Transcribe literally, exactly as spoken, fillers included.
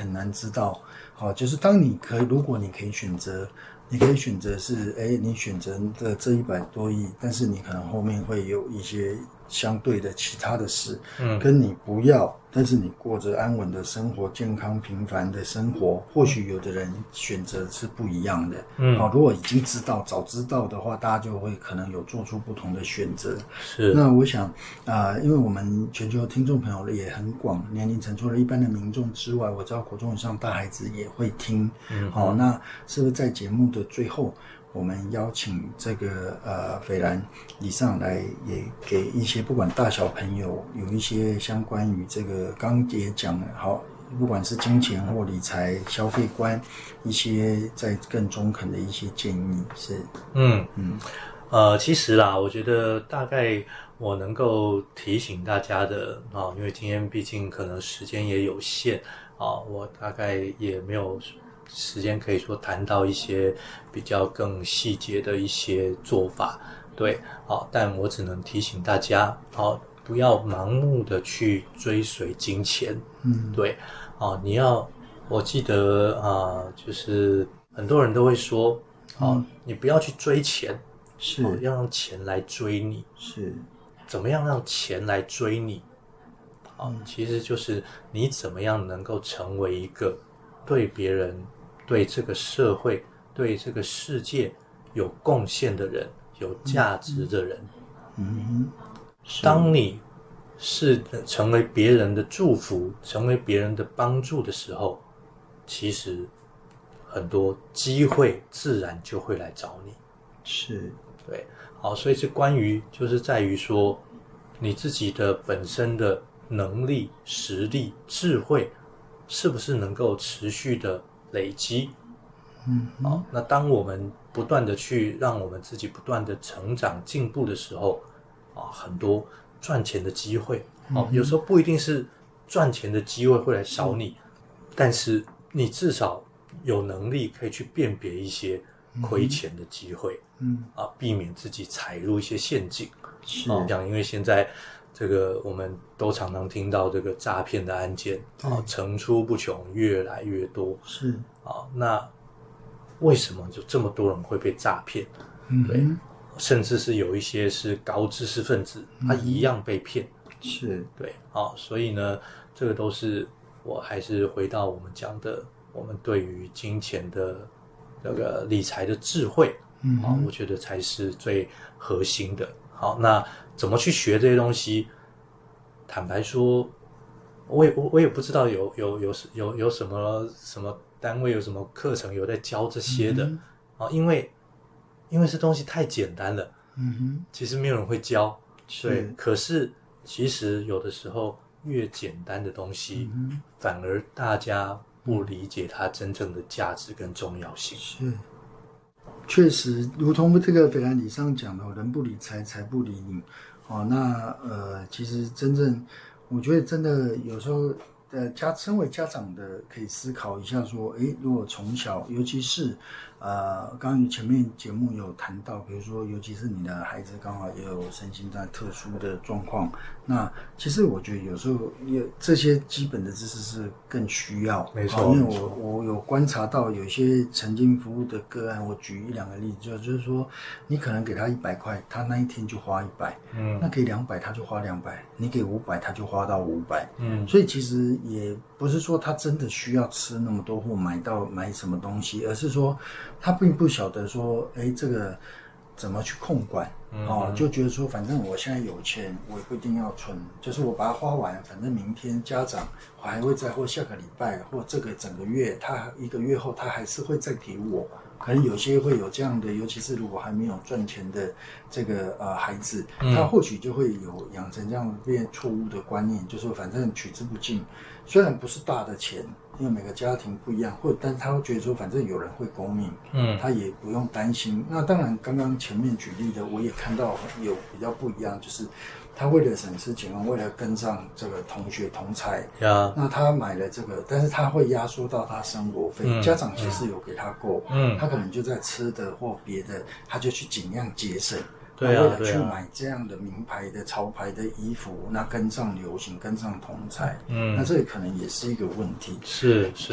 很难知道。好，就是当你可以，如果你可以选择，你可以选择是，哎，你选择的这一百多亿，但是你可能后面会有一些相对的其他的事，嗯，跟你不要，但是你过着安稳的生活、健康平凡的生活，或许有的人选择是不一样的。嗯，好，如果已经知道、早知道的话，大家就会可能有做出不同的选择。 是， 那我想啊、呃，因为我们全球听众朋友也很广，年龄层除了一般的民众之外，我知道国中以上大孩子也会听。嗯，好，那是不是在节目的最后，我们邀请这个呃斐然以上来，也给一些不管大小朋友有一些相关于这个刚刚也讲了，好，不管是金钱或理财、消费观，一些在更中肯的一些建议是。 嗯嗯，呃，其实啦，我觉得大概我能够提醒大家的啊，因为今天毕竟可能时间也有限啊，我大概也没有时间可以说谈到一些比较更细节的一些做法，对，好，但我只能提醒大家，好，不要盲目的去追随金钱，嗯，对，啊，你要，我记得啊，就是很多人都会说，好，嗯，你不要去追钱， 是， 要让钱来追你， 是， 怎么样让钱来追你？好，嗯，其实就是你怎么样能够成为一个对别人、对这个社会、对这个世界有贡献的人、有价值的人。 嗯哼， 当你是成为别人的祝福、成为别人的帮助的时候，其实很多机会自然就会来找你。 是， 对，好，所以是关于就是在于说你自己的本身的能力、实力、智慧，是不是能够持续的累积？ 嗯， 好，那当我们不断的去让我们自己不断的成长进步的时候，啊，很多赚钱的机会，哦，有时候不一定是赚钱的机会会来找你，但是你至少有能力可以去辨别一些亏钱的机会，嗯，啊，避免自己踩入一些陷阱。 是， 啊，像因为现在这个我们都常常听到这个诈骗的案件啊，层出不穷，越来越多。 是啊，那为什么就这么多人会被诈骗？ 嗯， 对，甚至是有一些是高知识分子，他一样被骗。 是， 对，啊，所以呢，这个都是我还是回到我们讲的，我们对于金钱的那个理财的智慧，嗯，啊，我觉得才是最核心的。好，那怎么去学这些东西？坦白说，我也我我也不知道有有有有有什么什么单位有什么课程有在教这些的，嗯，啊，因为因为这东西太简单了，嗯哼，其实没有人会教，对，可是其实有的时候越简单的东西，嗯，反而大家不理解它真正的价值跟重要性。 是。确实，如同这个斐然理上讲的，人不理财，财不理你。哦，那呃，其实真正，我觉得真的有时候，呃，家身为家长的可以思考一下，说，诶，如果从小，尤其是，呃，刚刚前面节目有谈到，比如说，尤其是你的孩子刚好也有身心在特殊的状况，那其实我觉得有时候也这些基本的知识是更需要， 没错， 因为我我有观察到有些曾经服务的个案，我举一两个例子，就就是说，你可能给他一百块，他那一天就花一百，嗯，那给两百他就花两百，你给五百他就花到五百，嗯，所以其实也不是说他真的需要吃那么多或买到买什么东西，而是说他并不晓得说，哎，这个怎么去控管。哦，就觉得说，反正我现在有钱，我也不一定要存，就是我把它花完，反正明天家长我还会再，或下个礼拜，或这个整个月，他一个月后他还是会再给我。可能有些会有这样的，尤其是如果还没有赚钱的这个呃孩子，他或许就会有养成这样变错误的观念，就是反正取之不尽，虽然不是大的钱。因为每个家庭不一样，或但是他会觉得说，反正有人会供应，嗯，他也不用担心。那当然，刚刚前面举例的，我也看到有比较不一样，就是他为了省吃俭用，为了跟上这个同学同才， 呀， 那他买了这个，但是他会压缩到他生活费，嗯，家长其实有给他够，嗯，他可能就在吃的或别的，他就去尽量节省。 对啊， 为了去买这样的名牌的潮牌的衣服，那跟上流行，跟上同才，嗯，那这个可能也是一个问题。 是是。